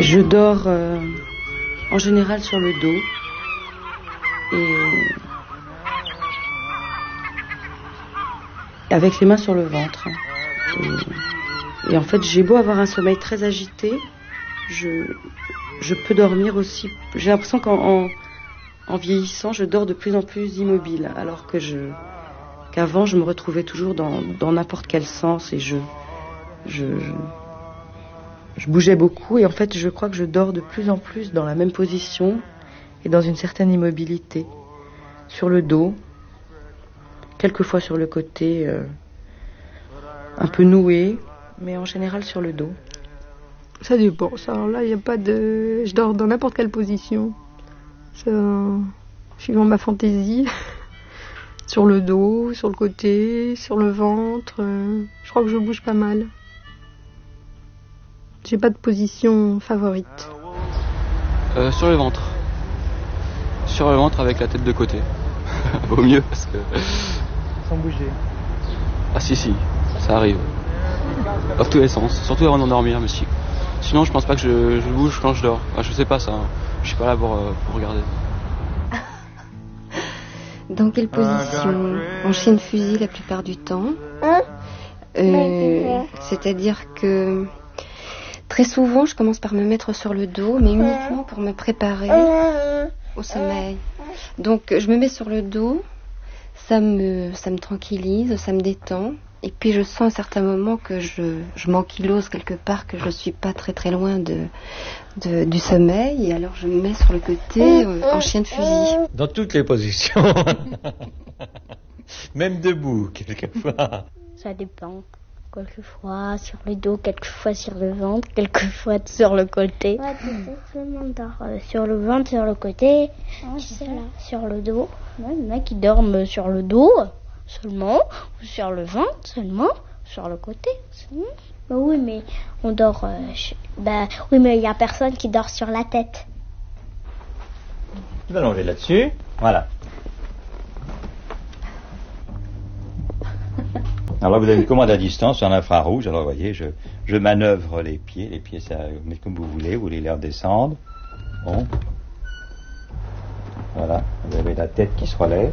Je dors en général sur le dos et avec les mains sur le ventre. Et en fait, j'ai beau avoir un sommeil très agité, je peux dormir aussi. J'ai l'impression qu'en vieillissant, je dors de plus en plus immobile, alors qu'avant, je me retrouvais toujours dans n'importe quel sens et je bougeais beaucoup. Et en fait, je crois que je dors de plus en plus dans la même position et dans une certaine immobilité, sur le dos, quelquefois sur le côté, un peu noué, mais en général sur le dos. Ça dépend. Alors là, il n'y a pas de... Je dors dans n'importe quelle position. Ça... Suivant ma fantaisie. Sur le dos, sur le côté, sur le ventre. Je crois que je bouge pas mal. J'ai pas de position favorite. Sur le ventre. Sur le ventre avec la tête de côté. Vaut mieux parce que... Sans bouger. Ah si, ça arrive. Dans tous les sens. Surtout avant d'endormir, mais sinon je pense pas que je bouge quand je dors. Je sais pas ça. Je suis pas là pour regarder. Dans quelle position? En chien de fusil la plupart du temps. C'est-à-dire que très souvent je commence par me mettre sur le dos, mais uniquement pour me préparer au sommeil. Donc je me mets sur le dos, ça me tranquillise, ça me détend. Et puis je sens à certains moments que je m'ankylose quelque part, que je suis pas très très loin du sommeil. Et alors je me mets sur le côté en chien de fusil. Dans toutes les positions. Même debout, quelquefois. Ça dépend. Quelquefois sur le dos, quelquefois sur le ventre, quelquefois sur le côté. Ouais, tout le monde dort sur le ventre, sur le côté, sur le dos. Ouais, il y en a qui dorment sur le dos seulement, ou sur le ventre seulement, sur le côté seulement. Bah oui, mais on dort... oui, mais il n'y a personne qui dort sur la tête. Tu vas l'enlever là-dessus. Voilà. Alors là, vous avez une commande à distance en infrarouge. Alors, vous voyez, je manœuvre les pieds. Les pieds, ça, vous mettez comme vous voulez les redescendre. Bon. Voilà. Vous avez la tête qui se relève.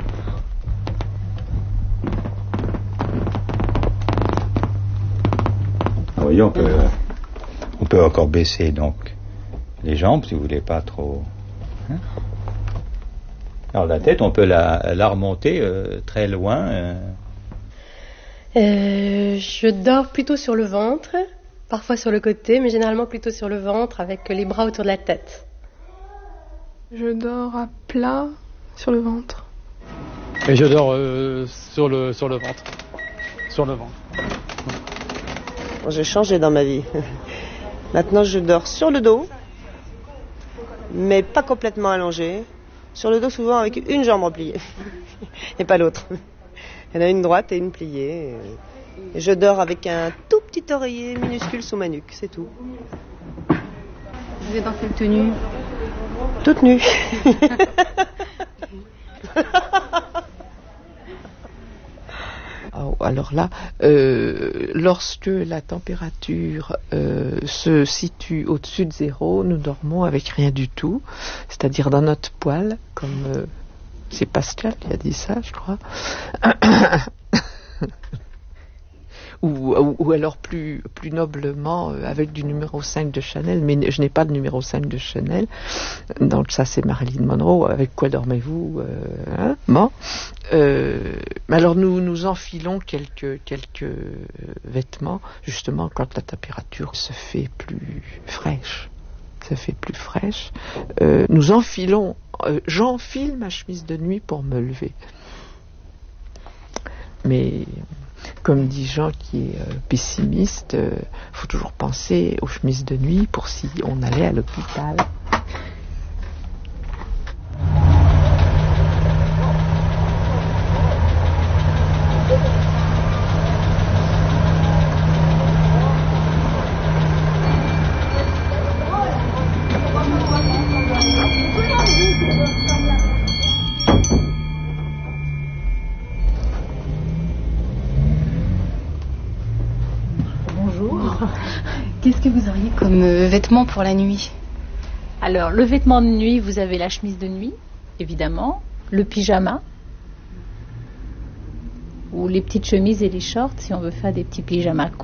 Vous voyez, on peut encore baisser, donc, les jambes, si vous voulez pas trop... Hein? Alors, la tête, on peut la remonter très loin. Je dors plutôt sur le ventre, parfois sur le côté, mais généralement plutôt sur le ventre avec les bras autour de la tête. Je dors à plat sur le ventre. Et je dors sur le ventre. Sur le ventre. J'ai changé dans ma vie. Maintenant, je dors sur le dos, mais pas complètement allongé. Sur le dos, souvent avec une jambe repliée et pas l'autre. Il y en a une droite et une pliée. Et je dors avec un tout petit oreiller minuscule sous ma nuque, c'est tout. Vous êtes dans quelle tenue? Toute nue. Alors là, lorsque la température se situe au-dessus de 0, nous dormons avec rien du tout, c'est-à-dire dans notre poêle, comme c'est Pascal qui a dit ça, je crois. ou alors plus noblement avec du numéro 5 de Chanel, mais je n'ai pas de numéro 5 de Chanel, donc ça c'est Marilyn Monroe. Avec quoi dormez-vous Bon. Alors nous enfilons quelques vêtements, justement quand la température se fait plus fraîche. Nous enfilons, j'enfile ma chemise de nuit pour me lever. Mais comme dit Jean qui est pessimiste, faut toujours penser aux chemises de nuit pour si on allait à l'hôpital. Qu'est-ce que vous auriez comme vêtements pour la nuit? Alors, le vêtement de nuit, vous avez la chemise de nuit, évidemment, le pyjama, ou les petites chemises et les shorts, si on veut faire des petits pyjamas